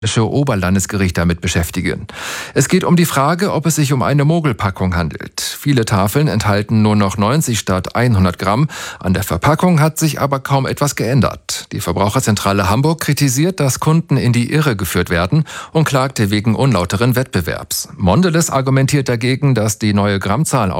Oberlandesgericht damit beschäftigen. Es geht um die Frage, ob es sich um eine Mogelpackung handelt. Viele Tafeln enthalten nur noch 90 statt 100 Gramm. An der Verpackung hat sich aber kaum etwas geändert. Die Verbraucherzentrale Hamburg kritisiert, dass Kunden in die Irre geführt werden und klagte wegen unlauteren Wettbewerbs. Mondelez argumentiert dagegen, dass die neue Grammzahl